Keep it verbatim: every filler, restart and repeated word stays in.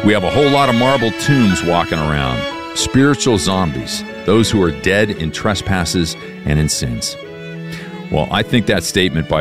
We have a whole lot of marble tombs walking around. Spiritual zombies, those who are dead in trespasses and in sins. Well, I think that statement by